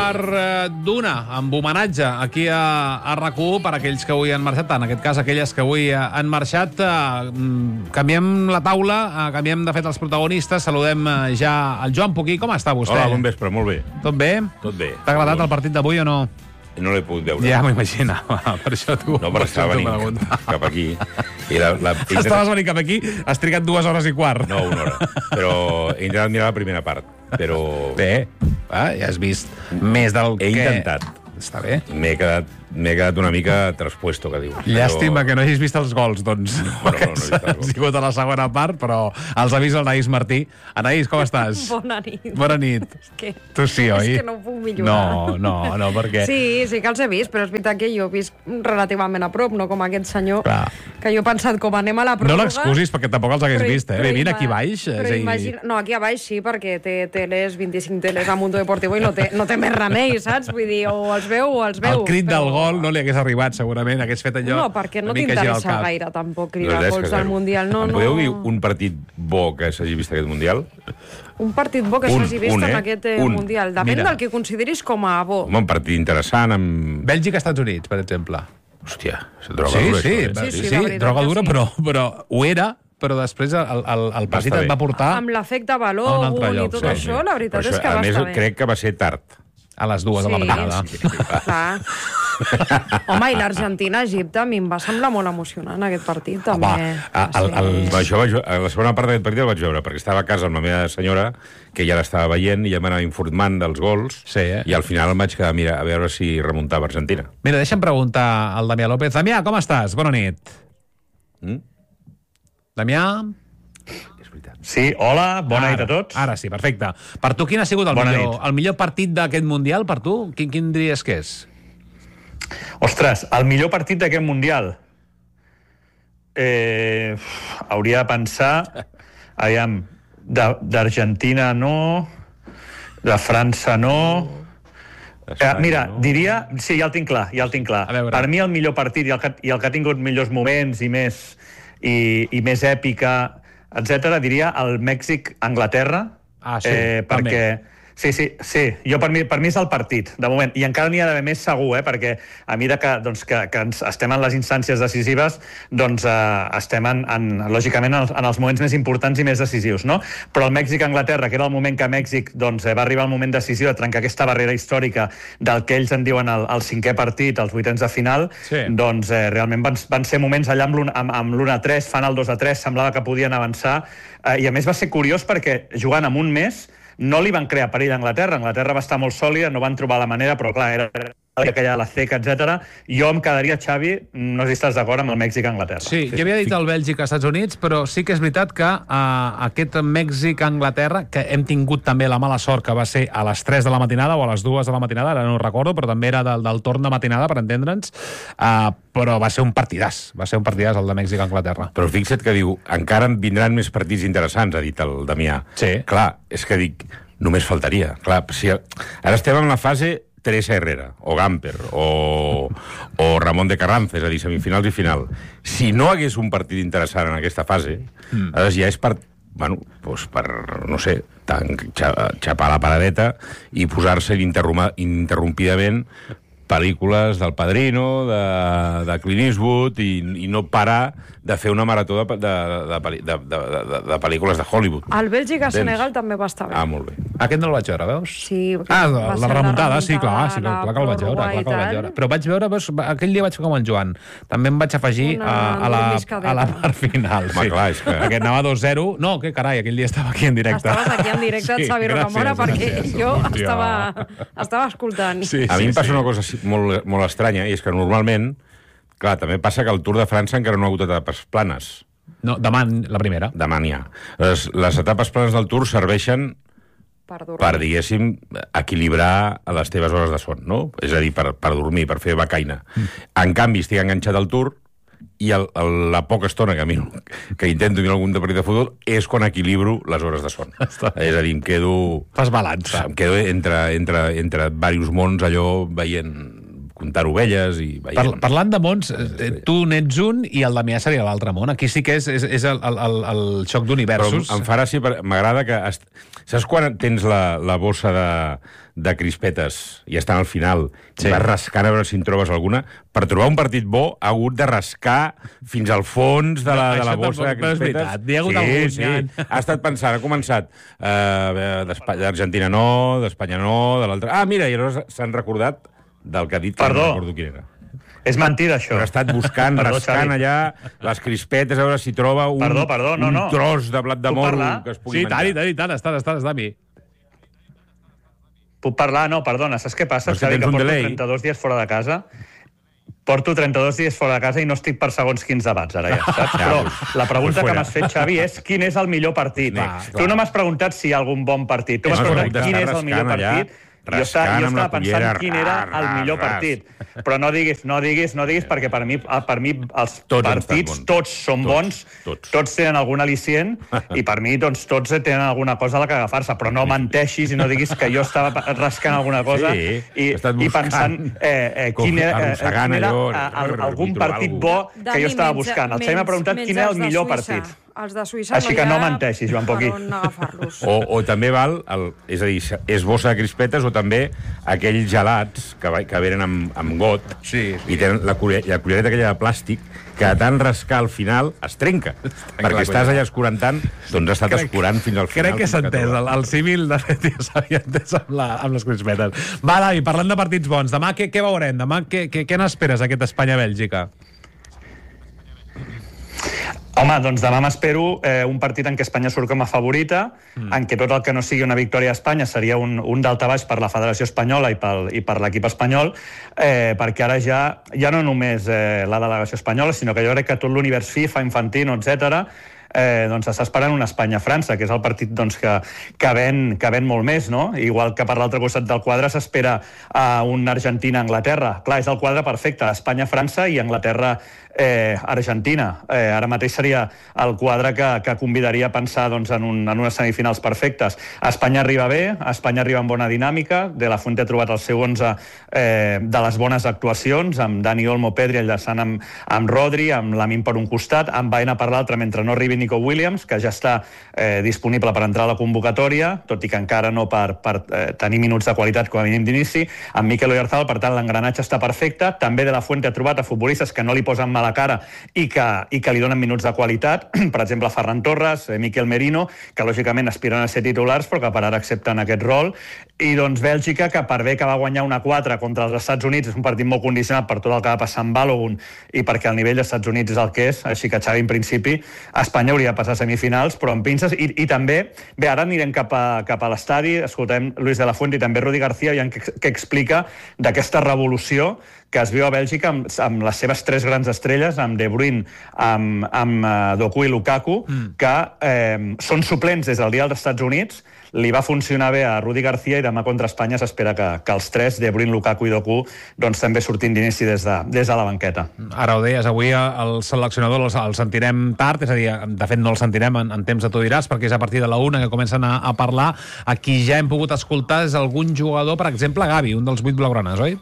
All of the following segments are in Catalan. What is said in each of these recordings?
d'una, amb homenatge aquí a RAC1 per aquells que avui han marxat, en aquest cas aquelles que avui han marxat. Canviem la taula, canviem de fet els protagonistes, saludem ja el Joan Poquí. Com està vostè? Hola, bon vespre, molt bé. Tot bé? Tot bé. T'ha agradat el partit d'avui o no? No l'he pogut veure. Ja m'ho imaginava, per això tu... No, però estava venint cap aquí. Estaves venint cap aquí, has trigat 2 hores i quart. No, 1 hora. Però he intentat mirar la primera part. Però... Bé, ja has vist més del que... He intentat. Està bé. M'he quedat una mica traspuesto, que diu. Llàstima que no hagis vist els gols, doncs. No he vist els gols. Ha sigut a la segona part, però els ha vist l'Anaïs Martí. Anaïs, com estàs? Bona nit. Bona nit. Tu sí, oi? És que no ho puc millorar. No, perquè... Sí que els he vist, però és veritat que jo he vist relativament a prop, no com aquest senyor, que jo he pensat com anem a la pròrroga... No l'excusis, perquè tampoc els hagués vist, eh? Vine aquí baix. No, aquí a baix sí, perquè té teles, 25 teles a Mundo Deportivo i no té més remei, saps? Vull dir, o els veu o els veu. El crit del gol no li hagués arribat, segurament, hagués fet allò... No, perquè no t'interessa gaire, tampoc, cridar gols del Mundial. Em podeu dir un partit bo que s'hagi vist aquest Mundial? Un partit bo que s'hagi vist en aquest Mundial. Depèn del que consideris com a bo. Un partit interessant amb... Bèlgica-Estats Units, per exemple. Hòstia, droga dura. Sí, droga dura, però ho era, però després el partit et va portar... Amb l'efecte Balogun i tot això, la veritat és que va estar bé. A més, crec que va ser tard. A les 2 de la matinada. Sí, clar. Home, i l'Argentina-Egipte a mi em va semblar molt emocionant, aquest partit, també. Això, a la segona part d'aquest partit el vaig veure, perquè estava a casa amb la meva senyora, que ja l'estava veient, i ja m'anava informant dels gols, i al final em vaig quedar a veure si remuntava Argentina. Mira, deixa'm preguntar al Damià López. Damià, com estàs? Bona nit. Damià... Sí, hola, bona nit a tots. Ara sí, perfecte. Per tu, quin ha sigut el millor partit d'aquest Mundial, per tu? Quin diries que és? Ostres, el millor partit d'aquest Mundial? Hauria de pensar... Aviam, d'Argentina no, de França no... Mira, diria... Sí, ja el tinc clar. Per mi el millor partit i el que ha tingut millors moments i més èpica, etc., diria el Mèxic-Anglaterra, perquè... Sí, jo per mi és el partit, de moment, i encara n'hi ha d'haver més segur, perquè a mesura que estem en les instàncies decisives, doncs estem lògicament en els moments més importants i més decisius, no? Però el Mèxic-Anglaterra, que era el moment que Mèxic va arribar al moment decisiu de trencar aquesta barrera històrica del que ells en diuen el 5è partit, els 8ens de final, doncs realment van ser moments allà amb l'1-3, fan el 2-3, semblava que podien avançar, i a més va ser curiós perquè jugant amb un mes no li van crear perill a Anglaterra. Anglaterra va estar molt sòlida, no van trobar la manera, però clar, era aquella la ceca, etc. Jo em quedaria, Xavi, no sé si estàs d'acord, amb el Mèxic-Anglaterra. Sí, jo havia dit el Bèlgica-Estats Units, però sí que és veritat que aquest Mèxic-Anglaterra, que hem tingut també la mala sort que va ser a les 3 de la matinada o a les 2 de la matinada, ara no ho recordo, però també era del torn de matinada, per entendre'ns, però va ser un partidàs el de Mèxic-Anglaterra. Però fixa't que diu, encara en vindran més partits interessants, ha dit el Damià. Sí. Clar, és que dic, només faltaria. Clar, si ara estem en la fase Teresa Herrera, o Gamper, o Ramon de Carranza, és a dir, semifinals i final. Si no hagués un partit interessant en aquesta fase, ja és per, no sé, xapar la paradeta i posar-se ininterrompidament pel·lícules del Padrino, de Clint Eastwood, i no parar de fer una marató de pel·lícules de Hollywood. El Bèlgica-Senegal també va estar bé. Molt bé. Aquest no el vaig veure, veus? Sí. La remuntada, sí, clar que el vaig veure. Però vaig veure, aquell dia vaig fer com el Joan. També em vaig afegir a la part final. Clar, és que... Perquè anava 2-0. No, que carai, aquell dia estava aquí en directe. Estaves aquí en directe, Xavi Rocamora, perquè jo estava escoltant. A mi em passa una cosa molt estranya, i és que normalment, clar, també passa que el Tour de França encara no ha hagut etapes planes. No, demà la primera. Demà n'hi ha. Les etapes planes del Tour serveixen per, diguéssim, equilibrar les teves hores de son, no? És a dir, per dormir, per fer becaina. En canvi, estic enganxat al Tour i la poca estona que intento mirar algun partit de futbol és quan equilibro les hores de son. És a dir, em quedo... Fas balanç. Em quedo entre diversos mons, allò, veient... comptar ovelles i veient... Parlant de mons, tu n'ets un i el Damià seria l'altre món. Aquí sí que és el xoc d'universos. Però em fa gràcia, m'agrada que... Saps quan tens la bossa de crispetes i estan al final, i vas rascant a veure si en trobes alguna, per trobar un partit bo ha hagut de rascar fins al fons de la bossa de crispetes. Ha estat pensant, ha començat d'Argentina no, d'Espanya no, de l'altre... Mira, i llavors s'han recordat del que ha dit, que no recordo quin era. És mentida, això. Però ha estat buscant, rascant allà les crispetes, a veure si troba un tros de blat de moro que es pugui menjar. Sí, tant, estàs, Dami. Puc parlar? No, perdona, saps què passa? Xavi, que porto 32 dies fora de casa. Porto 32 dies fora de casa i no estic per segons quins debats, ara ja, saps? Però la pregunta que m'has fet, Xavi, és quin és el millor partit. Tu no m'has preguntat si hi ha algun bon partit. Tu m'has preguntat quin és el millor partit. Jo estava pensant quin era el millor partit. Però no diguis, perquè per mi els partits tots són bons, tots tenen algun al·licient, i per mi doncs, tots tenen alguna cosa a la que agafar-se. Però no menteixis i no diguis que jo estava rascant alguna cosa i pensant quin era algun partit bo que jo estava buscant. El Xavi m'ha preguntat quin era el millor partit. Els de Suïssa així que no menteixis, Joan Poquí. Per on agafar-los. O també val, és a dir, és bossa de crispetes o també aquells gelats que venen amb got i tenen la cullereta aquella de plàstic que de tant rascar al final es trenca. Perquè estàs allà escurentant, doncs has estat escurant fins al final. Crec que s'ha entès, el símil de fet ja s'havia entès amb les crispetes. Va, Davi, parlant de partits bons, demà què veurem? Demà què n'esperes aquest Espanya-Bèlgica? Home, doncs demà m'espero un partit en què Espanya surt com a favorita, en què tot el que no sigui una victòria a Espanya seria un daltabaix per la Federació Espanyola i per l'equip espanyol, perquè ara ja no només la delegació espanyola, sinó que jo crec que tot l'univers FIFA, Infantino, etc., doncs està esperant una Espanya-França, que és el partit doncs, que ven molt més, no? Igual que per l'altre costat del quadre s'espera un Argentina-Anglaterra. Clar, és el quadre perfecte, Espanya-França i Anglaterra-Argentina. Ara mateix seria el quadre que convidaria a pensar doncs, en unes semifinals perfectes. Espanya arriba bé, Espanya arriba en bona dinàmica, De La Fuente ha trobat el seu 11 de les bones actuacions, amb Dani Olmo, Pedri enllaçant amb Rodri, amb Lamine per un costat, amb Baena per l'altre, mentre no arribi Nico Williams, que ja està disponible per entrar a la convocatòria, tot i que encara no per tenir minuts de qualitat com a mínim d'inici, amb Mikel Oyarzabal, per tant l'engranatge està perfecte. També De La Fuente ha trobat a futbolistes que no li posen mala cara i que li donen minuts de qualitat, per exemple Ferran Torres, Miquel Merino, que lògicament aspiren a ser titulars però que per ara accepten aquest rol. I doncs Bèlgica, que per bé que va guanyar 1-4 contra els Estats Units, és un partit molt condicionat per tot el que va passar amb Balogun i perquè el nivell dels Estats Units és el que és, així que Xavi en principi Espanya hauria de passar a semifinals, però amb pinces, i també, bé, ara anirem cap a l'estadi, escoltem Luis de la Fuente i també Rudi García, que explica d'aquesta revolució que es viu a Bèlgica amb les seves 3 grans estrelles, amb De Bruyne, amb Doku i Lukaku, que són suplents des del dia dels Estats Units. Li va funcionar bé a Rudi García i demà contra Espanya s'espera que els 3, De Bruyne, Lukaku i Doku, doncs també sortin d'inici des de la banqueta. Ara ho deies, avui el seleccionador el sentirem tard, és a dir, de fet no el sentirem en temps de tu diràs, perquè és a partir de la 1 que comencen a parlar. A qui ja hem pogut escoltar és algun jugador, per exemple Gavi, un dels 8 blaugranes, oi?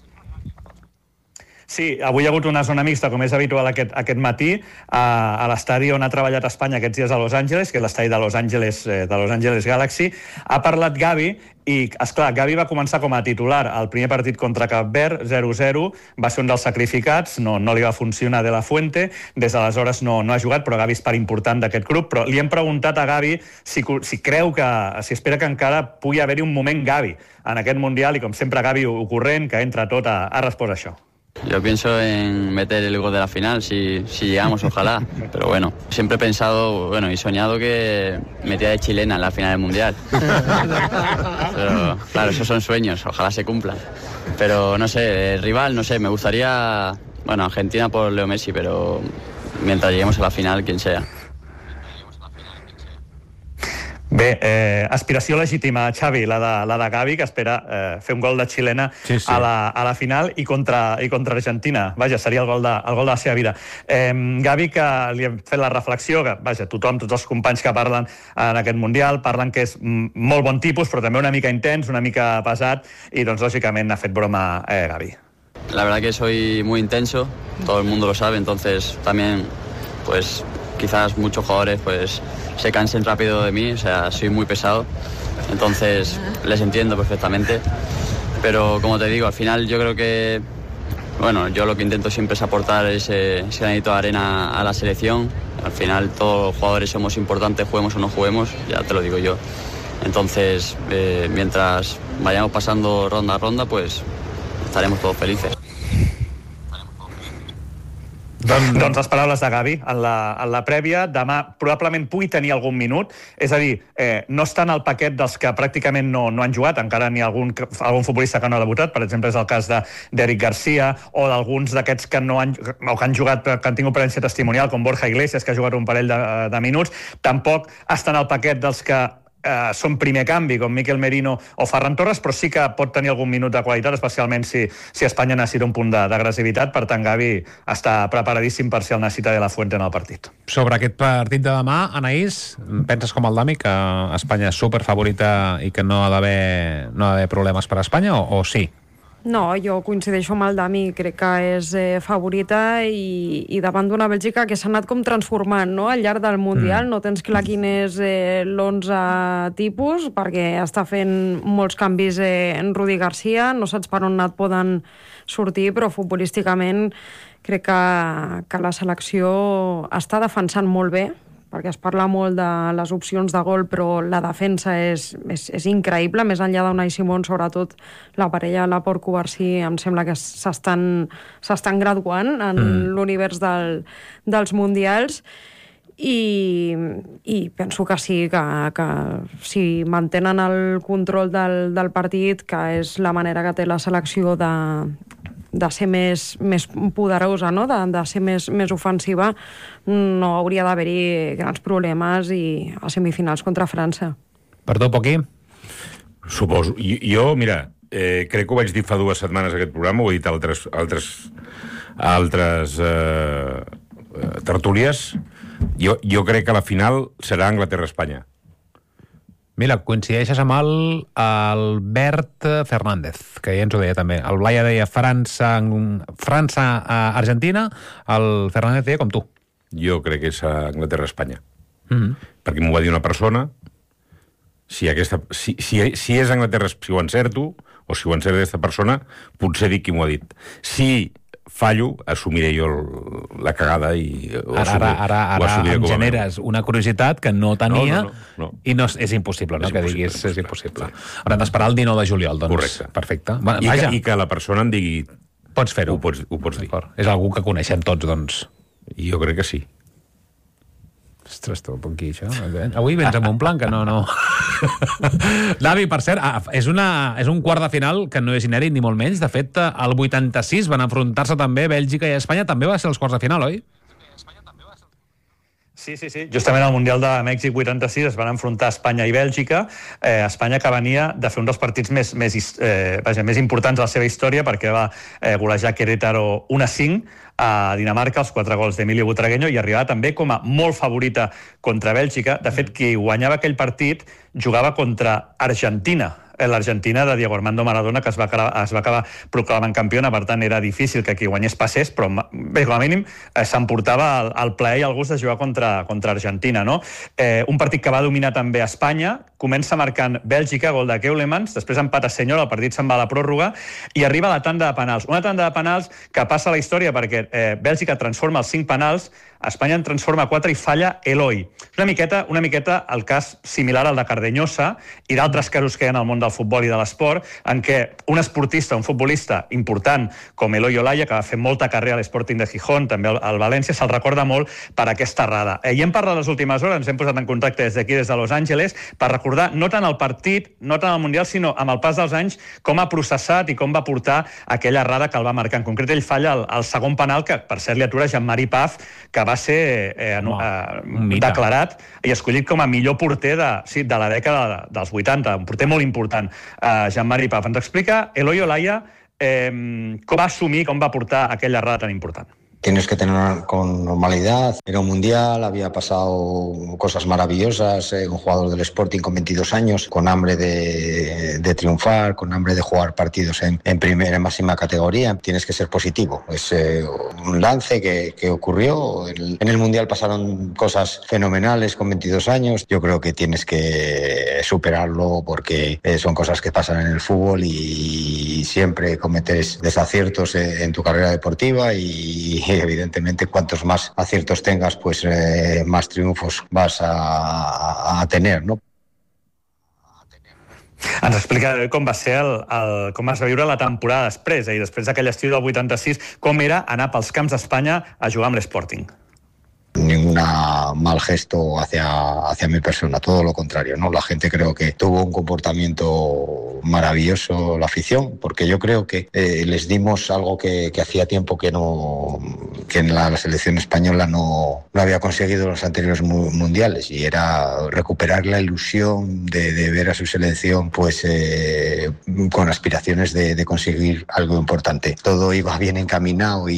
Sí, avui hi ha hagut una zona mixta, com és habitual aquest matí, a l'estadi on ha treballat Espanya aquests dies a Los Angeles, que és l'estadi de Los Angeles Galaxy. Ha parlat Gavi i, esclar, Gavi va començar com a titular al primer partit contra Cap Verd, 0-0, va ser un dels sacrificats, no li va funcionar De La Fuente, des d'aleshores no ha jugat, però Gavi és part important d'aquest grup. Però li hem preguntat a Gavi si espera que encara pugui haver-hi un moment Gavi en aquest Mundial, i com sempre Gavi ocorrent, que entra tot, ha respost això. Yo pienso en meter el gol de la final, si llegamos, ojalá. Pero bueno, siempre he pensado, y soñado que metía de chilena en la final del Mundial. Pero claro, esos son sueños, ojalá se cumplan. Pero no sé, el rival, no sé, me gustaría, Argentina por Leo Messi, pero mientras lleguemos a la final, quien sea. Bé, aspiració legítima, Xavi, la de Gavi, que espera fer un gol de xilena a la final i contra Argentina. Vaja, seria el gol de la seva vida. Gavi, que li hem fet la reflexió, que, tothom, tots els companys que parlen en aquest Mundial, parlen que és molt bon tipus, però també una mica intens, una mica pesat, i doncs, lògicament, ha fet broma Gavi. La verdad que soy muy intenso, todo el mundo lo sabe, entonces también, pues, quizás muchos jugadores, pues, se cansen rápido de mí, o sea, soy muy pesado, entonces les entiendo perfectamente. Pero como te digo, al final yo creo que, bueno, yo lo que intento siempre es aportar ese granito de arena a la selección. Al final todos los jugadores somos importantes, juguemos o no juguemos, ya te lo digo yo. Entonces, mientras vayamos pasando ronda a ronda, pues estaremos todos felices. Doncs les paraules de Gavi en la prèvia. Demà probablement pugui tenir algun minut. És a dir, no està en el paquet dels que pràcticament no han jugat. Encara n'hi ha algun futbolista que no ha debutat. Per exemple, és el cas d'Eric Garcia o d'alguns d'aquests que no han, o que han jugat, que han tingut presència testimonial, com Borja Iglesias, que ha jugat un parell de minuts. Tampoc està en el paquet dels que són primer canvi, com Miquel Merino o Ferran Torres, però sí que pot tenir algun minut de qualitat, especialment si Espanya necessita un punt d'agressivitat. Per tant, Gavi està preparadíssim per si el necessita de la Fuente en el partit. Sobre aquest partit de demà, Anaïs, penses com el Dami, que Espanya és superfavorita i que no ha d'haver problemes per a Espanya, o sí? No, jo coincideixo amb el Dami, crec que és favorita i davant d'una Bèlgica que s'ha anat com transformant, no?, al llarg del Mundial. No tens clar quin és l'11 tipus, perquè està fent molts canvis en Rudi Garcia, no saps per on et poden sortir, però futbolísticament crec que la selecció està defensant molt bé, perquè es parla molt de les opcions de gol, però la defensa és increïble, més enllà d'Unai Simón, sobretot la parella Laporte-Covarsí, em sembla que s'estan graduant en l'univers dels mundials, i penso que sí, que si mantenen el control del partit, que és la manera que té la selecció de ser més poderosa, no?, de ser més ofensiva, no hauria d'haver-hi grans problemes i a semifinals contra França. Per tu, Poquí? Suposo. Jo, mira, crec que ho vaig dir fa 2 setmanes aquest programa, ho he dit a altres tertúlies. Jo crec que la final serà Anglaterra-Espanya. Mira, coincideixes amb Albert Fernández, que ja ens ho deia també. El Blaya deia França-Argentina, el Fernández deia com tu. Jo crec que és Anglaterra-Espanya. Perquè m'ho va dir una persona. Si és Anglaterra, si ho encerto, o si ho encerta aquesta persona, potser dic qui m'ho ha dit. Si fallo, assumiré jo la cagada i ara em generes una curiositat que no tenia. No. I no, és impossible, no? Que diguis és impossible. Haurem d'esperar el 19 de juliol, doncs. Correcte. Perfecte. I que la persona em digui... Pots fer-ho. Ho pots dir. És algú que coneixem tots, doncs. Jo crec que sí. Ostres, tu, Ponquí, això... Avui vens amb un plan que no... Davi, per cert, és un quart de final que no és inèdit ni molt menys. De fet, el 86 van enfrontar-se també Bèlgica i Espanya. També va ser els quarts de final, oi? Sí. Justament al Mundial de Mèxic 86 es van enfrontar Espanya i Bèlgica. Espanya, que venia de fer un dels partits més importants de la seva història, perquè va golejar Querétaro 1-5 a Dinamarca, els 4 gols d'Emilio Butragueño, i arribava també com a molt favorita contra Bèlgica. De fet, qui guanyava aquell partit jugava contra Argentina, l'Argentina de Diego Armando Maradona, que es va acabar proclamant campiona. Per tant, era difícil que qui guanyés passés, però bé, com a mínim s'emportava el plaer i el gust de jugar contra Argentina, no? Un partit que va dominar també Espanya. Comença marcant Bèlgica, gol de Keulemans, després empata Senyor, el partit se'n va a la pròrroga i arriba a la tanda de penals. Una tanda de penals que passa a la història perquè Bèlgica transforma els 5 penals, Espanya en transforma 4 i falla Eloi. Una miqueta el cas similar al de Cardeñosa i d'altres casos que hi ha en el món del futbol i de l'esport, en què un esportista, un futbolista important com Eloi Olaya, que va fer molta carrera a l'Sporting de Gijón, també al València, se'l recorda molt per aquesta errada. I hem parlat les últimes hores, ens hem posat en contacte des d'aquí, des de Los Angeles, per recordar no tant el partit, no tant el Mundial, sinó amb el pas dels anys com ha processat i com va portar aquella errada que el va marcar. En concret, ell falla el segon penal, que per cert li atura Jean-Marie Paf, que va ser declarat i escollit com a millor porter de la dècada dels 80, un porter molt important, Jean-Marie Paf. Ens explica Eloi Olaya com va assumir, com va portar aquella errada tan important. tienes que tener con normalidad. Era un mundial, había pasado cosas maravillosas, un jugador del Sporting con 22 años, con hambre de triunfar, con hambre de jugar partidos en máxima categoría. Tienes que ser positivo. Es un lance que ocurrió. En el mundial pasaron cosas fenomenales con 22 años. Yo creo que tienes que superarlo porque son cosas que pasan en el fútbol y siempre cometes desaciertos en tu carrera deportiva y evidentemente cuantos más aciertos tengas, pues más triomfos vas a tener, no? Ens explica com va ser com es va viure la temporada després, i després d'aquell estiu del 86, com era anar pels camps d'Espanya a jugar amb l'Sporting. Ningún mal gesto hacia mi persona, todo lo contrario, ¿no? La gente creo que tuvo un comportamiento maravilloso, la afición, porque yo creo que les dimos algo que hacía tiempo que en la selección española no había conseguido en los anteriores mundiales, y era recuperar la ilusión de ver a su selección pues con aspiraciones de conseguir algo importante. Todo iba bien encaminado y